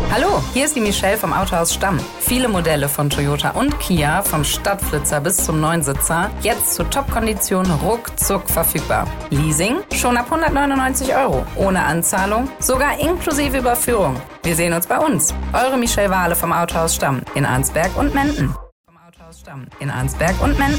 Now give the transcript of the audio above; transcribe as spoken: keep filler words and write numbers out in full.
Hallo, hier ist die Michelle vom Autohaus Stamm. Viele Modelle von Toyota und Kia, vom Stadtflitzer bis zum Neunsitzer, jetzt zu Top-Konditionen ruckzuck verfügbar. Leasing schon ab hundertneunundneunzig Euro, ohne Anzahlung, sogar inklusive Überführung. Wir sehen uns bei uns. Eure Michelle Wahle vom Autohaus Stamm in Arnsberg und Menden. Vom Autohaus Stamm in Arnsberg und Menden.